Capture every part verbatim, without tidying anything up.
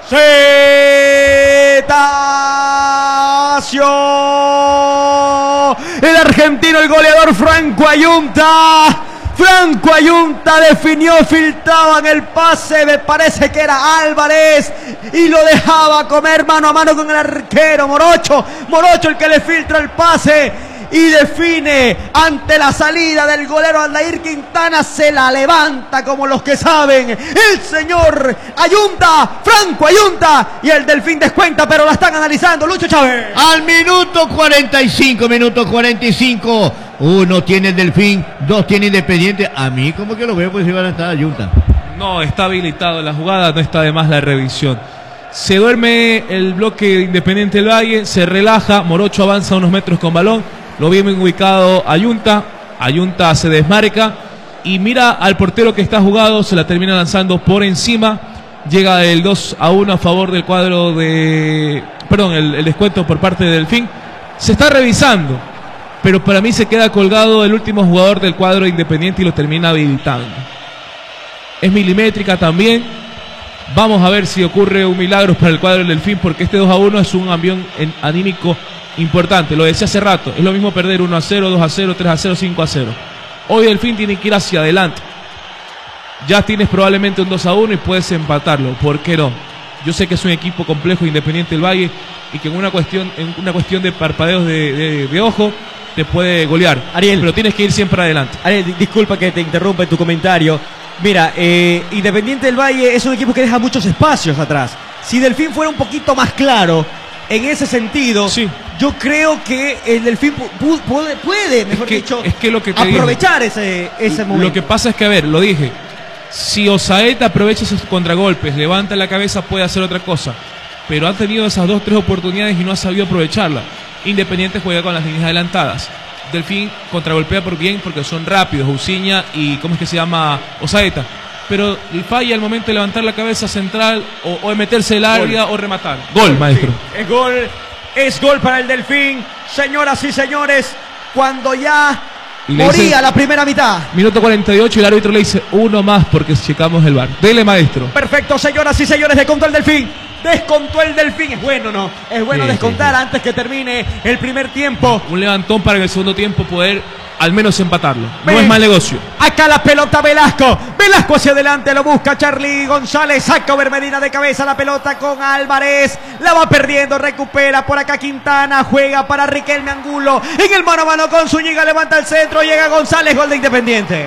Cetacio. El argentino, el goleador Franco Ayunta. Franco Ayunta definió, filtraba en el pase, me parece que era Álvarez, y lo dejaba comer mano a mano con el arquero Morocho. Morocho el que le filtra el pase y define ante la salida del golero Aldair Quintana. Se la levanta como los que saben el señor Ayunta, Franco Ayunta, y el Delfín descuenta, pero la están analizando. Lucho Chávez. Al minuto cuarenta y cinco, minuto cuarenta y cinco. Uno tiene el Delfín, dos tiene Independiente. A mí como que lo veo pues si van a estar Ayunta. No, está habilitado la jugada, no está de más la revisión. Se duerme el bloque de Independiente del Valle, se relaja, Morocho avanza unos metros con balón, lo bien ubicado Ayunta, Ayunta se desmarca y mira al portero que está jugado, se la termina lanzando por encima, llega el dos a uno a favor del cuadro de... Perdón, el, el descuento por parte del Delfín. Se está revisando, pero para mí se queda colgado el último jugador del cuadro Independiente y lo termina habilitando. Es milimétrica también. Vamos a ver si ocurre un milagro para el cuadro del Delfín, porque este dos a uno es un avión anímico importante. Lo decía hace rato, es lo mismo perder uno a cero, dos a cero, tres a cero, cinco a cero. Hoy Delfín tiene que ir hacia adelante. Ya tienes probablemente un dos a uno y puedes empatarlo. ¿Por qué no? Yo sé que es un equipo complejo Independiente del Valle y que en una cuestión, en una cuestión de parpadeos de, de, de ojo te puede golear. Ariel, pero tienes que ir siempre adelante. Ariel, disculpa que te interrumpa en tu comentario. Mira, eh, Independiente del Valle es un equipo que deja muchos espacios atrás. Si Delfín fuera un poquito más claro en ese sentido, sí, yo creo que el Delfín puede, puede mejor es que, dicho, es que lo que te aprovechar digo, ese, ese momento. Lo que pasa es que, a ver, lo dije, si Osaeta aprovecha esos contragolpes, levanta la cabeza, puede hacer otra cosa. Pero ha tenido esas dos, tres oportunidades y no ha sabido aprovecharla. Independiente juega con las líneas adelantadas. Delfín contragolpea por bien porque son rápidos, Uciña y ¿cómo es que se llama? Osaeta. Pero falla al momento de levantar la cabeza central o, o de meterse el área o rematar. Gol, maestro. Sí, es gol, es gol para el Delfín. Señoras y señores, cuando ya moría dice, la primera mitad. Minuto cuarenta y ocho y el árbitro le dice uno más porque checamos el V A R. Dele, maestro. Perfecto, señoras y señores, descontó el Delfín. Descontó el Delfín. Es bueno, ¿no? Es bueno sí, descontar sí, sí. antes que termine el primer tiempo. Un levantón para en el segundo tiempo poder al menos empatarlo. No Ven. es mal negocio. Acá la pelota Velasco. Velasco hacia adelante, lo busca Charly González. Saca Bermedina de cabeza la pelota con Álvarez. La va perdiendo, recupera por acá Quintana. Juega para Riquelme Angulo. En el mano a mano con Zúñiga, levanta el centro. Llega González, gol de Independiente.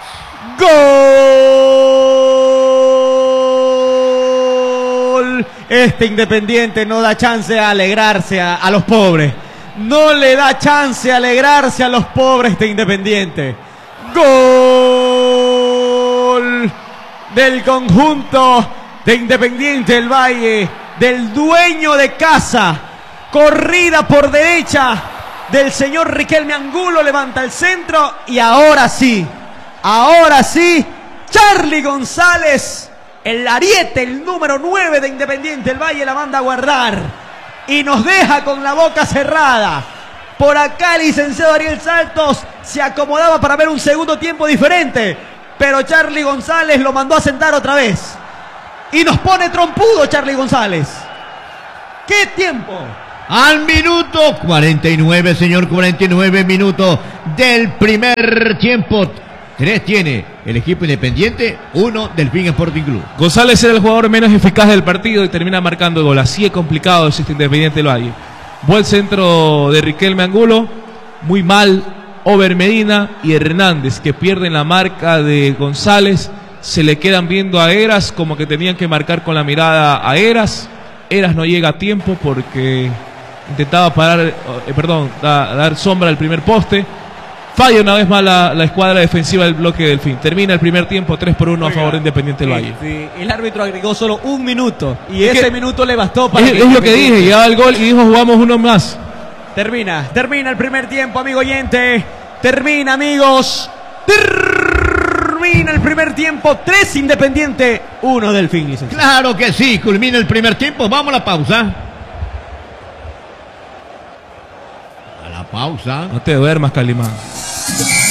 Gol. Este Independiente no da chance a alegrarse a, a los pobres. No le da chance a alegrarse a los pobres de Independiente. Gol del conjunto de Independiente del Valle, del dueño de casa. Corrida por derecha del señor Riquelme Angulo, levanta el centro y ahora sí, ahora sí, Charly González, el ariete, el número nueve de Independiente del Valle, la manda a guardar. Y nos deja con la boca cerrada. Por acá el licenciado Ariel Saltos se acomodaba para ver un segundo tiempo diferente. Pero Charly González lo mandó a sentar otra vez. Y nos pone trompudo Charly González. ¡Qué tiempo! Al minuto cuarenta y nueve, señor, cuarenta y nueve minutos del primer tiempo. Tres tiene el equipo Independiente, uno Delfín Sporting Club. González era el jugador menos eficaz del partido y termina marcando gol. Así es complicado este Independiente del Valle. Buen centro de Riquelme Angulo, muy mal Over Medina y Hernández, que pierden la marca de González. Se le quedan viendo a Eras como que tenían que marcar con la mirada a Eras. Eras no llega a tiempo porque intentaba parar, eh, perdón, da, dar sombra al primer poste. Falla una vez más la, la escuadra defensiva del bloque del Delfín. Termina el primer tiempo tres por uno a favor de Independiente del Valle. Sí, el árbitro agregó solo un minuto y es ese que, minuto le bastó para... Es, es lo que dije, llegaba el gol y dijo jugamos uno más. Termina, termina el primer tiempo, amigo oyente. Termina, amigos. Termina el primer tiempo. tres Independiente, uno Delfín. Claro que sí, culmina el primer tiempo. Vamos a la pausa. A la pausa. No te duermas, Calimán.